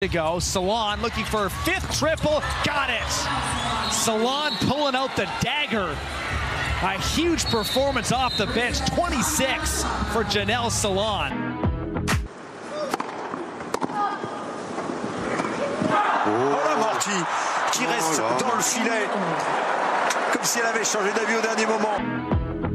To go. Salon looking for her fifth triple. Got it. Salon pulling out the dagger. A huge performance off the bench. 26 for Janelle Salon. Oh la Morty qui reste dans le filet comme si elle avait changé d'avis au dernier moment.